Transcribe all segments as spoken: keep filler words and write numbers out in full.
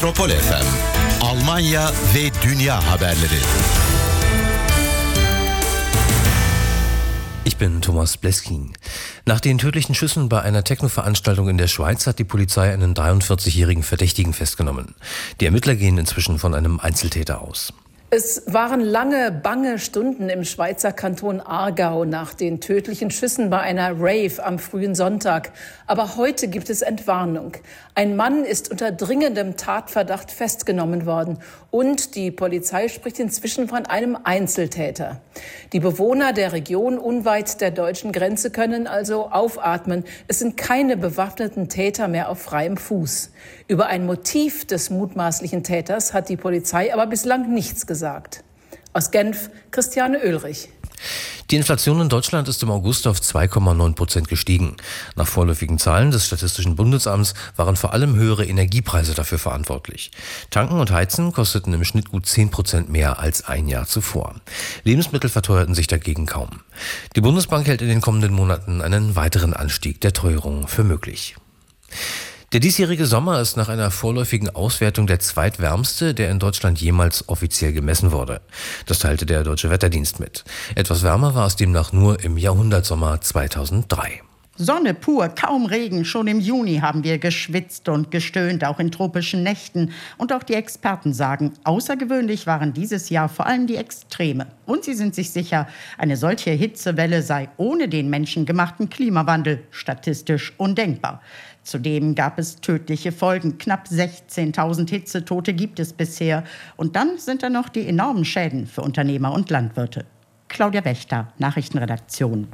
Metropol F M, Almanya ve Dünya haberleri. Ich bin Thomas Bleskin. Nach den tödlichen Schüssen bei einer Techno-Veranstaltung in der Schweiz hat die Polizei einen dreiundvierzigjährigen Verdächtigen festgenommen. Die Ermittler gehen inzwischen von einem Einzeltäter aus. Es waren lange, bange Stunden im Schweizer Kanton Aargau nach den tödlichen Schüssen bei einer Rave am frühen Sonntag. Aber heute gibt es Entwarnung. Ein Mann ist unter dringendem Tatverdacht festgenommen worden. Und die Polizei spricht inzwischen von einem Einzeltäter. Die Bewohner der Region unweit der deutschen Grenze können also aufatmen. Es sind keine bewaffneten Täter mehr auf freiem Fuß. Über ein Motiv des mutmaßlichen Täters hat die Polizei aber bislang nichts gesagt. Aus Genf, Christiane Oehlrich. Die Inflation in Deutschland ist im August auf zwei Komma neun Prozent gestiegen. Nach vorläufigen Zahlen des Statistischen Bundesamts waren vor allem höhere Energiepreise dafür verantwortlich. Tanken und Heizen kosteten im Schnitt gut zehn Prozent mehr als ein Jahr zuvor. Lebensmittel verteuerten sich dagegen kaum. Die Bundesbank hält in den kommenden Monaten einen weiteren Anstieg der Teuerung für möglich. Der diesjährige Sommer ist nach einer vorläufigen Auswertung der zweitwärmste, der in Deutschland jemals offiziell gemessen wurde. Das teilte der Deutsche Wetterdienst mit. Etwas wärmer war es demnach nur im Jahrhundertsommer zweitausenddrei. Sonne pur, kaum Regen. Schon im Juni haben wir geschwitzt und gestöhnt, auch in tropischen Nächten. Und auch die Experten sagen, außergewöhnlich waren dieses Jahr vor allem die Extreme. Und sie sind sich sicher, eine solche Hitzewelle sei ohne den menschengemachten Klimawandel statistisch undenkbar. Zudem gab es tödliche Folgen. Knapp sechzehntausend Hitzetote gibt es bisher. Und dann sind da noch die enormen Schäden für Unternehmer und Landwirte. Claudia Wächter, Nachrichtenredaktion.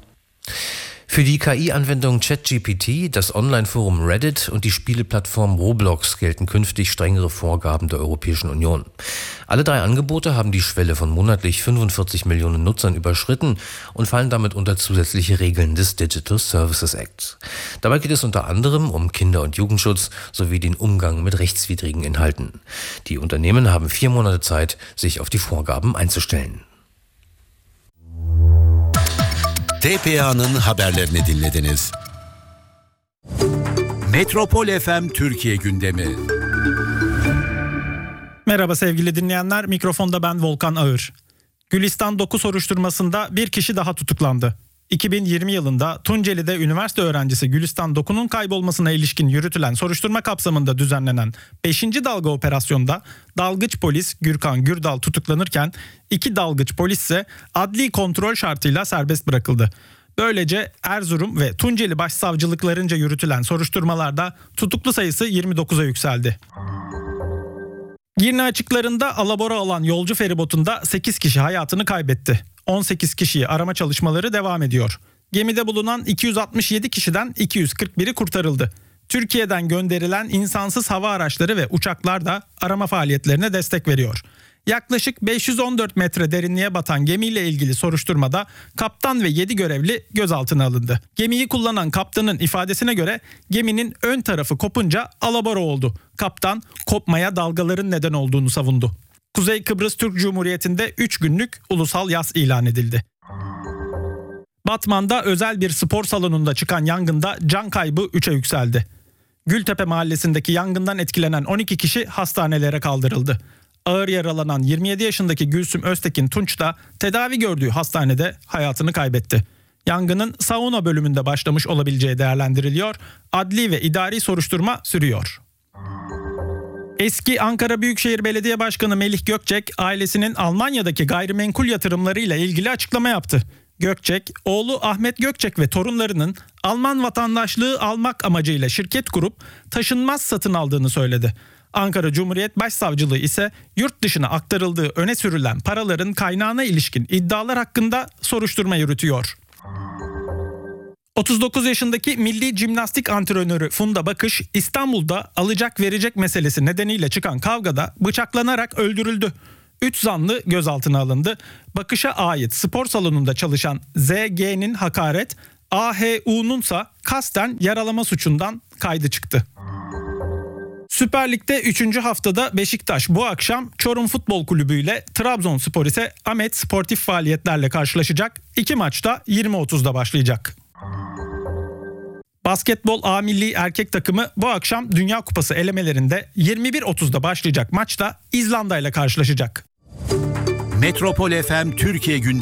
Für die K I-Anwendung ChatGPT, das Online-Forum Reddit und die Spieleplattform Roblox gelten künftig strengere Vorgaben der Europäischen Union. Alle drei Angebote haben die Schwelle von monatlich fünfundvierzig Millionen Nutzern überschritten und fallen damit unter zusätzliche Regeln des Digital Services Act. Dabei geht es unter anderem um Kinder- und Jugendschutz sowie den Umgang mit rechtswidrigen Inhalten. Die Unternehmen haben vier Monate Zeit, sich auf die Vorgaben einzustellen. T P A'nın haberlerini dinlediniz. Metropol F M Türkiye gündemi. Merhaba sevgili dinleyenler, mikrofonda ben Volkan Ağır. Gülistan Doku soruşturmasında bir kişi daha tutuklandı. iki bin yirmi yılında Tunceli'de üniversite öğrencisi Gülistan Doku'nun kaybolmasına ilişkin yürütülen soruşturma kapsamında düzenlenen beşinci dalga operasyonda dalgıç polis Gürkan Gürdal tutuklanırken iki dalgıç polis ise adli kontrol şartıyla serbest bırakıldı. Böylece Erzurum ve Tunceli başsavcılıklarınca yürütülen soruşturmalarda tutuklu sayısı yirmi dokuza yükseldi. Girne açıklarında alabora alan yolcu feribotunda sekiz kişi hayatını kaybetti. on sekiz kişiyi arama çalışmaları devam ediyor. Gemide bulunan iki yüz altmış yedi kişiden iki yüz kırk biri kurtarıldı. Türkiye'den gönderilen insansız hava araçları ve uçaklar da arama faaliyetlerine destek veriyor. Yaklaşık beş yüz on dört metre derinliğe batan gemiyle ilgili soruşturmada kaptan ve yedi görevli gözaltına alındı. Gemiyi kullanan kaptanın ifadesine göre geminin ön tarafı kopunca alabora oldu. Kaptan kopmaya dalgaların neden olduğunu savundu. Kuzey Kıbrıs Türk Cumhuriyeti'nde üç günlük ulusal yas ilan edildi. Batman'da özel bir spor salonunda çıkan yangında can kaybı üçe yükseldi. Gültepe mahallesindeki yangından etkilenen on iki kişi hastanelere kaldırıldı. Ağır yaralanan yirmi yedi yaşındaki Gülsüm Öztekin Tunç da tedavi gördüğü hastanede hayatını kaybetti. Yangının sauna bölümünde başlamış olabileceği değerlendiriliyor. Adli ve idari soruşturma sürüyor. Eski Ankara Büyükşehir Belediye Başkanı Melih Gökçek, ailesinin Almanya'daki gayrimenkul yatırımlarıyla ilgili açıklama yaptı. Gökçek, oğlu Ahmet Gökçek ve torunlarının Alman vatandaşlığı almak amacıyla şirket kurup taşınmaz satın aldığını söyledi. Ankara Cumhuriyet Başsavcılığı ise yurt dışına aktarıldığı öne sürülen paraların kaynağına ilişkin iddialar hakkında soruşturma yürütüyor. otuz dokuz yaşındaki milli jimnastik antrenörü Funda Bakış, İstanbul'da alacak verecek meselesi nedeniyle çıkan kavgada bıçaklanarak öldürüldü. üç zanlı gözaltına alındı. Bakış'a ait spor salonunda çalışan Z G'nin hakaret, A H U'nun ise kasten yaralama suçundan kaydı çıktı. Süper Lig'de üçüncü haftada Beşiktaş bu akşam Çorum Futbol Kulübü ile Trabzonspor ise Ahmet sportif faaliyetlerle karşılaşacak. İki maçta yirmi otuzda başlayacak. Basketbol A milli erkek takımı bu akşam Dünya Kupası elemelerinde yirmi bir otuzda başlayacak maçta İzlanda ile karşılaşacak. Metropol F M Türkiye Gündemi